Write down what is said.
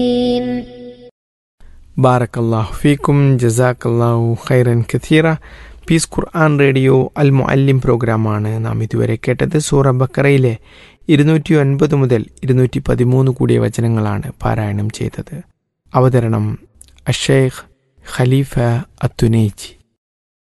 ബാറക്കല്ലാഹു ഫീക്കും ജസാക്കല്ലാഹു ഖൈറൻ കഥീറ. പീസ് ഖുർആൻ റേഡിയോ അൽ മുഅല്ലിം പ്രോഗ്രാമാണ് നാം ഇതുവരെ കേട്ടത്. സൂറ ബക്കറയിലെ 209 മുതൽ 213 കൂടിയ വചനങ്ങളാണ് പാരായണം ചെയ്തത്. അവതരണം അഷേഖ് ഖലീഫ അത്തുനൈജി.